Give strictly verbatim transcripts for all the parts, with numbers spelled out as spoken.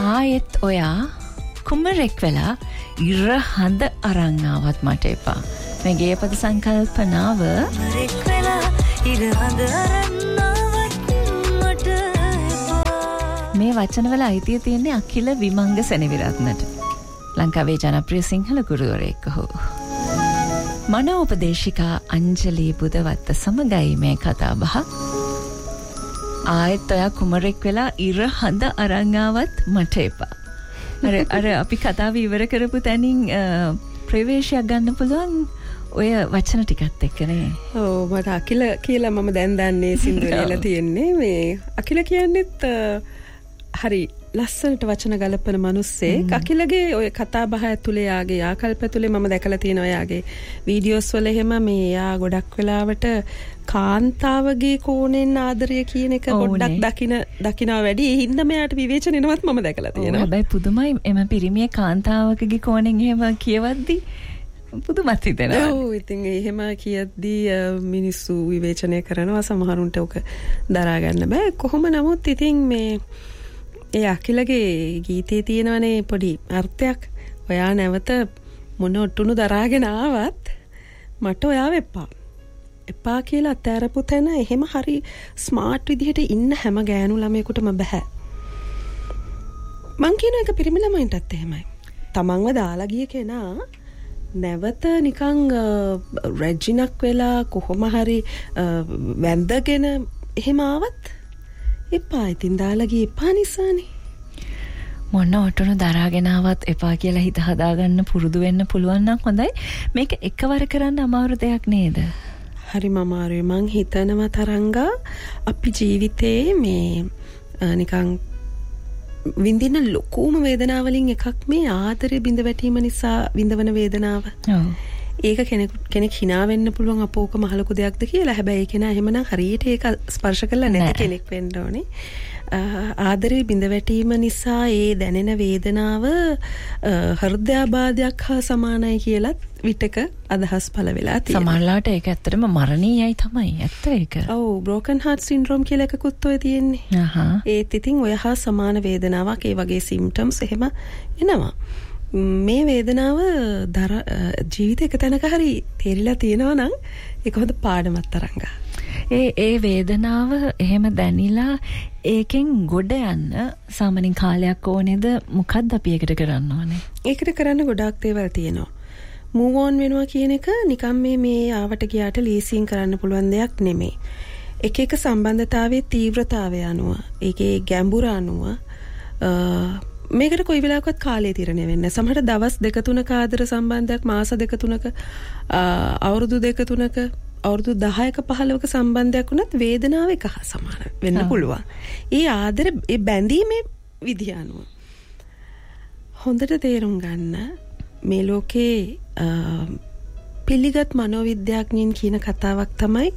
ආයෙත් ඔයා කුමරෙක් වෙලා ඉර හඳ අරන් ආවත් මට එපා. මේ ගේපද සංකල්පනාව කුමරෙක් වෙලා ඉර හඳ අරන් ආවත් මට එපා. මේ වචනවල අයිතිය තියෙන්නේ අකිල විමංග සෙනවිරත්නට. ලංකාවේ ජනප්‍රිය සිංහල ගුරුවරයෙක් ඔහු. මනෝපදේශිකා අංජලි බුදවත්ත සමගයි මේ කතා බහ. ආයෙත් ඔයා කුමරෙක් වෙලා ඉර හඳ අරන් ආවත් මට එපා. අර අර අපි කතාව ඉවර කරපු තැනින් ප්‍රවේශයක් ගන්න පුළුවන් ඔය වචන ටිකත් එක්කනේ. ඔව් මට අකිල කියලා මම දැන් දන්නේ සින්දුවේලා තියෙන්නේ මේ අකිල කියන්නේත් හරි ලස්සනට වචන ගලපන මිනිස්සෙක්. අකිලගේ ඔය කතා බහ ඇතුලේ යාගේ ආකල්ප ඇතුලේ මම දැකලා තියෙනවා යාගේ වීඩියෝස් වල එහෙම මේ යා ගොඩක් වෙලාවට කාන්තාවගේ කෝණෙන් ආදරය කියන එක පොඩ්ඩක් දකින දකිනවා වැඩි. ඒ හින්දා මෙයාට විවේචනෙනවත් මම දැකලා තියෙනවා. හැබැයි පුදුමයි එම පිරිමියේ කාන්තාවකගේ කෝණෙන් එහෙම කියවද්දි පුදුමත් හිතෙනවා. ඔව් ඉතින් එහෙම කියද්දී මිනිස්සු විවේචනය කරනවා. සමහරුන්ට ඔක දරා ගන්න බෑ. කොහොම නමුත් ඉතින් මේ ඒ අකිලගේ ගීතේ තියෙනවනේ පොඩි අර්ථයක්. ඔයා නැවත මොන ඔට්ටුණු දරාගෙන ආවත් මට ඔයාව එපා. එපා කියලා අතෑරපු තැන එහෙම හරි ස්මාර්ට් විදිහට ඉන්න හැම ගෑනු ළමයෙකුටම බෑ. මං කියන එක පිරිමි ළමයින්ටත් එහෙමයි. තමන්ව දාලා ගිය කෙනා නැවත නිකන් රෙජිනක් වෙලා කොහොම හරි වැන්දගෙන එහෙම ආවත් එපා. ඉතින් දාලා ගියේ එපා නිසානේ. මොන ඔටුනු දරාගෙනවත් එපා කියලා හිත හදාගන්න පුරුදු වෙන්න පුළුවන් නම් හොඳයි. මේක එකවර කරන්න අමාරු දෙයක් නේද? හරිම අමාරුයි. මං හිතනවා තරංගා අපි ජීවිතේ මේ නිකන් විඳින ලොකුම වේදනාවලින් එකක් මේ ආදරේ බිඳ වැටීම නිසා විඳවන වේදනාව. ඔව්. ඒක කෙනෙක් කෙනෙක් hina වෙන්න පුළුවන් අපෝක මහලුකු දෙයක්ද කියලා. හැබැයි ඒක නා එහෙමනම් හරියට ඒක ස්පර්ශ කරලා නැති කෙනෙක් වෙන්න ඕනේ. ආදරේ බිඳ වැටීම නිසා ඒ දැනෙන වේදනාව හෘදයාබාධයක් හා සමානයි කියලා විතක අදහස් පළ වෙලා තියෙනවා. සමහරලාට ඒක ඇත්තටම මරණීයයි තමයි. ඇත්ත ඒක. ඔව් broken heart syndrome කියලා එකකුත් ඔය තියෙන්නේ. අහහ. ඒත් ඉතින් ඔය හා සමාන වේදනාවක් ඒ වගේ symptoms එහෙම එනවා. මේ වේදනාව දර ජීවිත එක තැනක හරි තේරිලා තියෙනවා නම් ඒක හොඳ පාඩමක් තරංගා. ඒ ඒ වේදනාව එහෙම දැනිලා ඒකෙන් ගොඩ යන්න සාමාන්‍යයෙන් කාලයක් ඕනේද? මොකක්ද අපි ඒකට කරන්න ඕනේ? ඒකට කරන්න ගොඩාක් දේවල් තියෙනවා. move on වෙනවා කියන එක නිකම් මේ මේ ආවට ගියාට ලීසින් කරන්න පුළුවන් දෙයක් නෙමෙයි. එක එක සම්බන්ධතාවයේ තීව්‍රතාවය අනුව, ඒකේ ගැඹුර අනුව මේකට කොයි වෙලාවකවත් කාලය තීරණය වෙන්නේ නැහැ. සමහර දවස් දෙක තුනක ආදර සම්බන්ධයක්, මාස දෙක තුනක, අවුරුදු දෙක තුනක, අවුරුදු දහයක පහළොවක සම්බන්ධයක් වුණත් වේදනාව එක හා සමාන වෙන්න පුළුවන්. ඒ ආදර ඒ බැඳීමේ විදිය අනුව හොඳට තේරුම් ගන්න මේ ලෝකේ පිළිගත් මනෝවිද්‍යාඥයින් කියන කතාවක් තමයි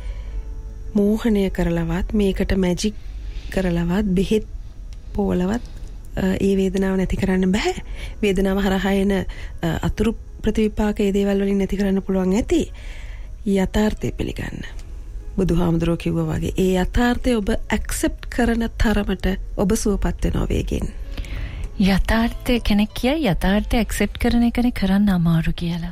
මෝහණය කරලවත් මේකට මැජික් කරලවත් බෙහෙත් පොවලවත් ඒ වේදනාව නැති කරන්න බෑ. වේදනාව හරහා එන අතුරු ප්‍රතිවිපාක ඒ දේවල් වලින් නැති කරන්න පුළුවන් ඇති. යථාර්ථය පිළිගන්න. බුදුහාමුදුරුවෝ කිව්වා වගේ ඒ යථාර්ථය ඔබ ඇක්සෙප්ට් කරන තරමට ඔබ සුවපත් වෙනවා වේගෙන්. යථාර්ථය කෙනෙක් කියයි යථාර්ථය ඇක්සෙප්ට් කරන එකනේ කරන්න අමාරු කියලා.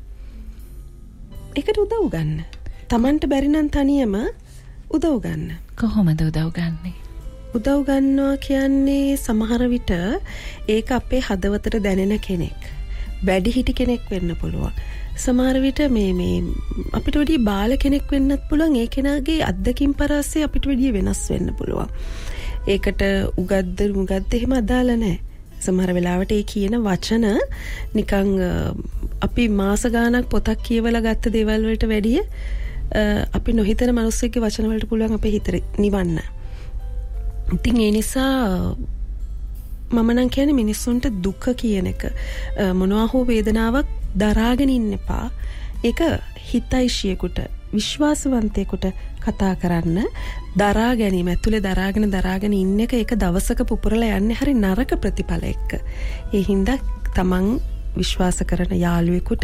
ඒකට උදව් ගන්න. Tamanට බැරි නම් තනියම උදව් ගන්න. කොහොමද උදව් ගන්නේ? උදව් ගන්නවා කියන්නේ සමහර විට ඒක අපේ හදවතට දැනෙන කෙනෙක්. වැඩිහිටි කෙනෙක් වෙන්න පුළුවන්. සමහර විට මේ මේ අපිට වැඩි බාල කෙනෙක් වෙන්නත් පුළුවන්. ඒ කෙනාගේ අත්දැකීම් පරාසය අපිට වැඩි වෙනස් වෙන්න පුළුවන්. ඒකට උගද්ද මුගද්ද එහෙම අදාළ නැහැ. සමහර වෙලාවට ඒ කියන වචන නිකන් අපි මාස ගාණක් පොතක් කියවලා ගත්ත දේවල් වලට වැඩිය අපි නොහිතන මිනිස්සුන්ගේ වචන වලට පුළුවන් අපේ හිත නිවන්න. ඉතින් ඒ නිසා මම නම් කියන්නේ මිනිස්සුන්ට දුක කියන එක මොනවා හෝ වේදනාවක් දරාගෙන ඉන්න එපා. ඒක හිතයිශියෙකුට විශ්වාසවන්තයෙකුට කතා කරන්න දරා ගැනීම ඇතුලේ දරාගෙන දරාගෙන ඉන්න එක ඒක දවසක පුපුරලා යන්නේ හරි නරක ප්‍රතිඵල එක්ක. ඒ හින්දා තමන් විශ්වාස කරන යාළුවෙකුට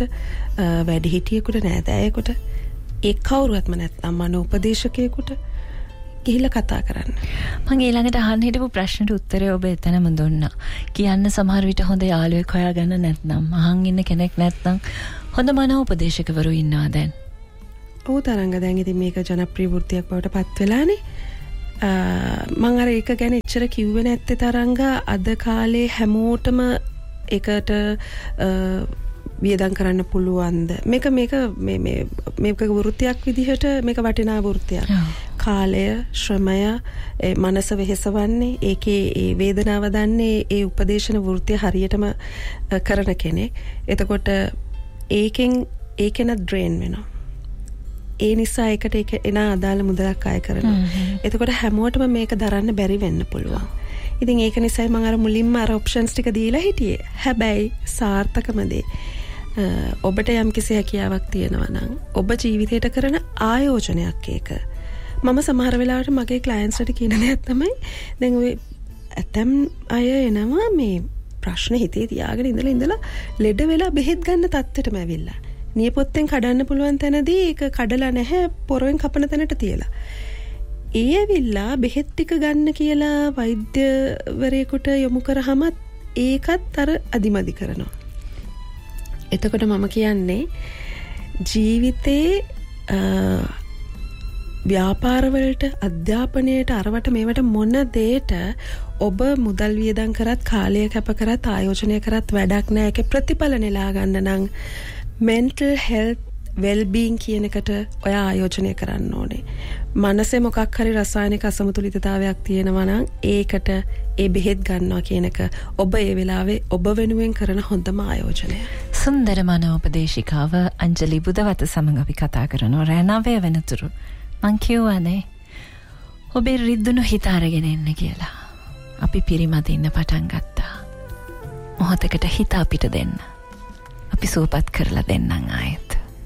වැඩිහිටියෙකුට නෑදෑයෙකුට ඒ කවුරුවත්ම නැත්නම් මනෝපදේශකයෙකුට ගිහිල්ලා කතා කරන්න. මම ඊළඟට අහන්න හිටපු ප්‍රශ්නට උත්තරය ඔබ එතනම දුන්නා. කියන්න සමහර විට හොඳ යාළුවෙක් හොයාගන්න නැත්නම් අහන් ඉන්න කෙනෙක් නැත්නම් හොඳ මනෝ උපදේශකවරු ඉන්නවා දැන්. ඔව් තරංග දැන් ඉතින් මේක ජනප්‍රිය වෘත්තියක් බවට පත් වෙලානේ. මම අර ඒක ගැන එච්චර කිව්වේ නැත්තේ තරංග අද කාලේ හැමෝටම ඒකට වියදම් කරන්න පුළුවන්ද මේක මේක මේ මේ මේක වෘත්තියක් විදිහට මේක වටිනා වෘත්තියක්. කාලය ශ්‍රමය මනස වෙහෙසවන්නේ ඒකේ ඒ වේදනාව දන්නේ ඒ උපදේශන වෘත්තිය හරියටම කරන කෙනෙක්. එතකොට ඒකෙන් ඒකෙන ඩ්‍රේන් වෙනවා. ඒ නිසා ඒකට ඒක එන අදාළ මුදලක් අය කරනවා. එතකොට හැමෝටම මේක දරන්න බැරි වෙන්න පුළුවන්. ඉතින් ඒක නිසායි මම අර මුලින්ම අර ඔප්ෂන්ස් ටික දීලා හිටියේ. හැබැයි සාර්ථකම දේ ඔබට යම්කිසි හැකියාවක් තියෙනවා නම් ඔබ ජීවිතයට කරන ආයෝජනයක් ඒක. මම සමහර වෙලාවට මගේ ක්ලයන්ට්ස්ට කියන දේ තමයි දැන් ඔය ඇතම් අය එනවා මේ ප්‍රශ්න හිතේ තියාගෙන ඉඳලා ඉඳලා ලෙඩ වෙලා බෙහෙත් ගන්න තත්ත්වෙටම ඇවිල්ලා. නියපොත්තෙන් කඩන්න පුළුවන් තැනදී ඒක කඩලා නැහැ පොරෙන් කපන තැනට තියලා. ඒ ඇවිල්ලා බෙහෙත් ටික ගන්න කියලා වෛද්‍යවරයෙකුට යොමු කරාම ඒකත් අර අදිමදි කරනවා. එතකොට මම කියන්නේ ජීවිතේ ව්‍යාපාරවලට අධ්‍යාපනයට අරවට මේවට මොන දෙයට ඔබ මුදල් වියදම් කරත් කාලය කැප කරත් ආයෝජනය කරත් වැඩක් නැහැ. ඒකේ ප්‍රතිඵල නෙලා ගන්න නම් mental health well-being කියන එකට ඔය ආයෝජනය කරන්න ඕනේ. මනසේ මොකක් හරි රසායනික අසමතුලිතතාවයක් තියෙනවා නම් ඒකට ඒ බෙහෙත් ගන්නවා කියන එක ඔබ ඒ වෙලාවේ ඔබ වෙනුවෙන් කරන හොඳම ආයෝජනය. සුන්දර මනෝපදේශිකාව අංජලි බුදවත සමග අපි කතා කරනවා රෑ නවය වෙනතුරු. මං කියවනේ ඔබේ රිද්දුණු හිත අරගෙන එන්න කියලා. අපි පිරිමදින්න පටන් ගත්තා. මොහොතකට හිත අපිට දෙන්න. අපි සුවපත් කරලා දෙන්නම් ආයෙත්.